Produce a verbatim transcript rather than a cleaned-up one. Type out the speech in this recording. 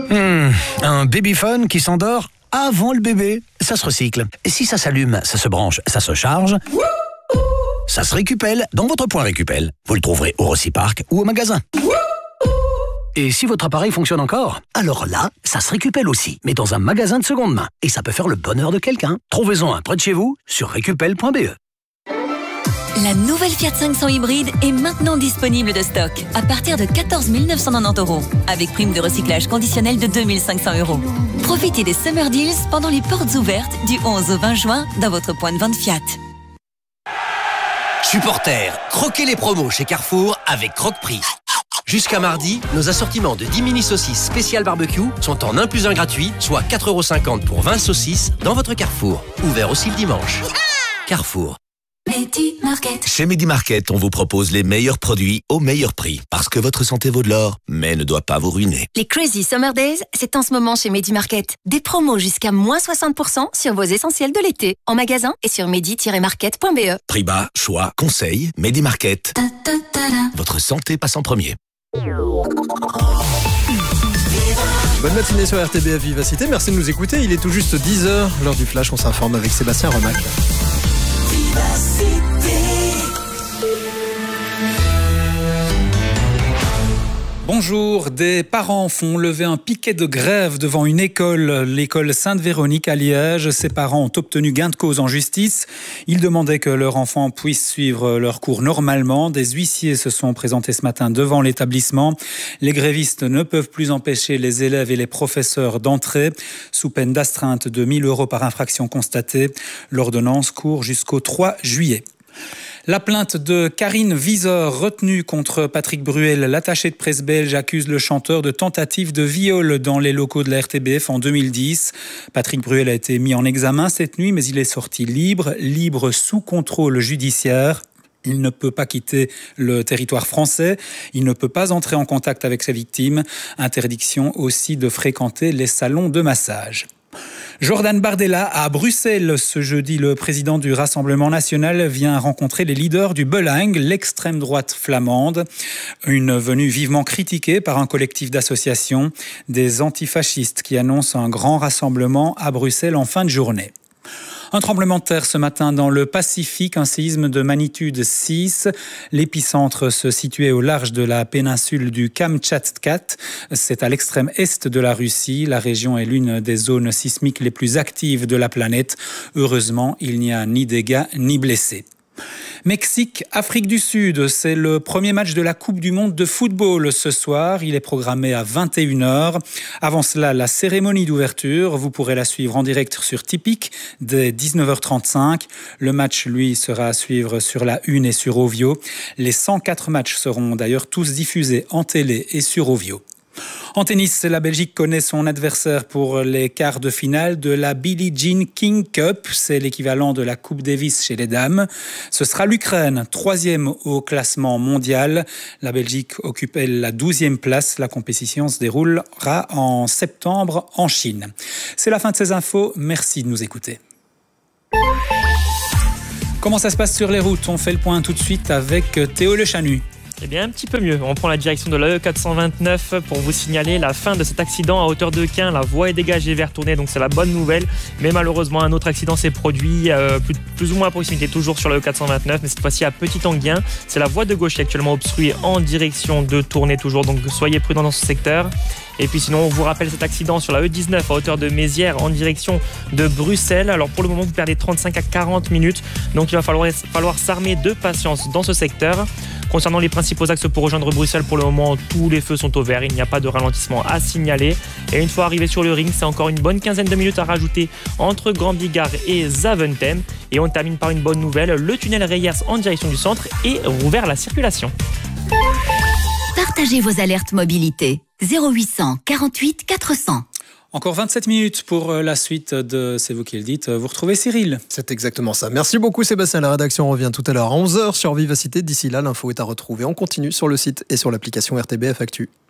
Mmh, un babyphone qui s'endort avant le bébé, ça se recycle. Et si ça s'allume, ça se branche, ça se charge, ça se récupère dans votre point Récupel. Vous le trouverez au Rociparc ou au magasin. Et si votre appareil fonctionne encore, alors là, ça se récupère aussi, mais dans un magasin de seconde main. Et ça peut faire le bonheur de quelqu'un. Trouvez-en un près de chez vous sur récupel point b e. La nouvelle Fiat cinq cents hybride est maintenant disponible de stock à partir de quatorze mille neuf cent quatre-vingt-dix euros avec prime de recyclage conditionnelle de deux mille cinq cents euros. Profitez des Summer Deals pendant les portes ouvertes du onze au vingt juin dans votre point de vente Fiat. Supporters, croquez les promos chez Carrefour avec Croque-Prix. Jusqu'à mardi, nos assortiments de dix mini saucisses spéciales barbecue sont en un plus un gratuit, soit quatre euros cinquante pour vingt saucisses dans votre Carrefour. Ouvert aussi le dimanche. Carrefour. Medi Market. Chez Medi Market, on vous propose les meilleurs produits au meilleur prix. Parce que votre santé vaut de l'or, mais ne doit pas vous ruiner. Les Crazy Summer Days, c'est en ce moment chez Medi Market. Des promos jusqu'à moins soixante pour cent sur vos essentiels de l'été. En magasin et sur medi tiret market point b e. Prix bas, choix, conseils, Medi Market. Ta, ta, ta, ta. Votre santé passe en premier. Bonne matinée sur R T B F Vivacité. Merci de nous écouter. Il est tout juste dix heures. L'heure du flash, on s'informe avec Sébastien Remac. Bonjour, des parents font lever un piquet de grève devant une école, l'école Sainte-Véronique à Liège. Ces parents ont obtenu gain de cause en justice. Ils demandaient que leur enfant puisse suivre leurs cours normalement. Des huissiers se sont présentés ce matin devant l'établissement. Les grévistes ne peuvent plus empêcher les élèves et les professeurs d'entrer, sous peine d'astreinte de mille euros par infraction constatée. L'ordonnance court jusqu'au trois juillet. La plainte de Karine Visor, retenue contre Patrick Bruel, l'attaché de presse belge, accuse le chanteur de tentative de viol dans les locaux de la R T B F en deux mille dix. Patrick Bruel a été mis en examen cette nuit, mais il est sorti libre, libre sous contrôle judiciaire. Il ne peut pas quitter le territoire français, il ne peut pas entrer en contact avec ses victimes. Interdiction aussi de fréquenter les salons de massage. Jordan Bardella à Bruxelles. Ce jeudi, le président du Rassemblement national vient rencontrer les leaders du Belang, l'extrême droite flamande. Une venue vivement critiquée par un collectif d'associations, des antifascistes qui annoncent un grand rassemblement à Bruxelles en fin de journée. Un tremblement de terre ce matin dans le Pacifique, un séisme de magnitude six. L'épicentre se situait au large de la péninsule du Kamtchatka. C'est à l'extrême est de la Russie. La région est l'une des zones sismiques les plus actives de la planète. Heureusement, il n'y a ni dégâts ni blessés. Mexique, Afrique du Sud, c'est le premier match de la Coupe du Monde de football ce soir. Il est programmé à vingt et une heures. Avant cela, la cérémonie d'ouverture. Vous pourrez la suivre en direct sur Tipic dès dix-neuf heures trente-cinq. Le match, lui, sera à suivre sur la Une et sur Ovio. Les cent quatre matchs seront d'ailleurs tous diffusés en télé et sur Ovio. En tennis, la Belgique connaît son adversaire pour les quarts de finale de la Billie Jean King Cup. C'est l'équivalent de la Coupe Davis chez les dames. Ce sera l'Ukraine, troisième au classement mondial. La Belgique occupe elle la douzième place. La compétition se déroulera en septembre en Chine. C'est la fin de ces infos. Merci de nous écouter. Comment ça se passe sur les routes ? On fait le point tout de suite avec Théo Le Chanu. Eh bien, un petit peu mieux. On prend la direction de l'A E quatre cent vingt-neuf pour vous signaler la fin de cet accident à hauteur de Quin. La voie est dégagée vers tournée, donc c'est la bonne nouvelle. Mais malheureusement, un autre accident s'est produit euh, plus, plus ou moins à proximité, toujours sur l'A E quatre cent vingt-neuf, mais cette fois-ci à Petit-Anguien. C'est la voie de gauche qui est actuellement obstruée en direction de tournée toujours, donc soyez prudents dans ce secteur. Et puis sinon, on vous rappelle cet accident sur la E dix-neuf à hauteur de Mézières en direction de Bruxelles. Alors pour le moment, vous perdez trente-cinq à quarante minutes, donc il va falloir, falloir s'armer de patience dans ce secteur. Concernant les principaux axes pour rejoindre Bruxelles, pour le moment, tous les feux sont au vert. Il n'y a pas de ralentissement à signaler. Et une fois arrivé sur le ring, c'est encore une bonne quinzaine de minutes à rajouter entre Grand Bigard et Zaventem. Et on termine par une bonne nouvelle. Le tunnel Reyers en direction du centre est rouvert à la circulation. Partagez vos alertes mobilité. zéro huit cent quarante-huit quatre cents. Encore vingt-sept minutes pour la suite de C'est vous qui le dites. Vous retrouvez Cyril. C'est exactement ça. Merci beaucoup Sébastien. La rédaction revient tout à l'heure à onze heures sur Vivacité. D'ici là, l'info est à retrouver. On continue sur le site et sur l'application R T B F Actu.